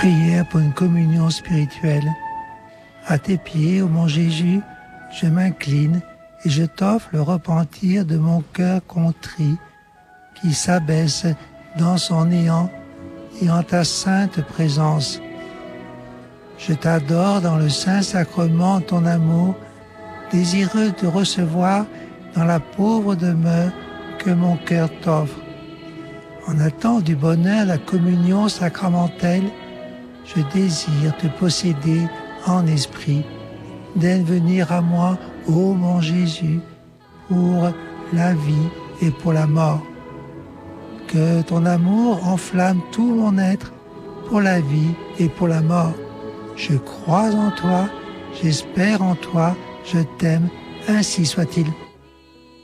Prière pour une communion spirituelle. À tes pieds, ô mon Jésus, je m'incline et je t'offre le repentir de mon cœur contrit, qui s'abaisse dans son néant et en ta sainte présence. Je t'adore dans le saint sacrement de ton amour, désireux de recevoir dans la pauvre demeure que mon cœur t'offre. En attendant du bonheur la communion sacramentelle, je désire te posséder en esprit. Daigne venir à moi, ô mon Jésus, pour la vie et pour la mort. Que ton amour enflamme tout mon être pour la vie et pour la mort. Je crois en toi, j'espère en toi, je t'aime, ainsi soit-il.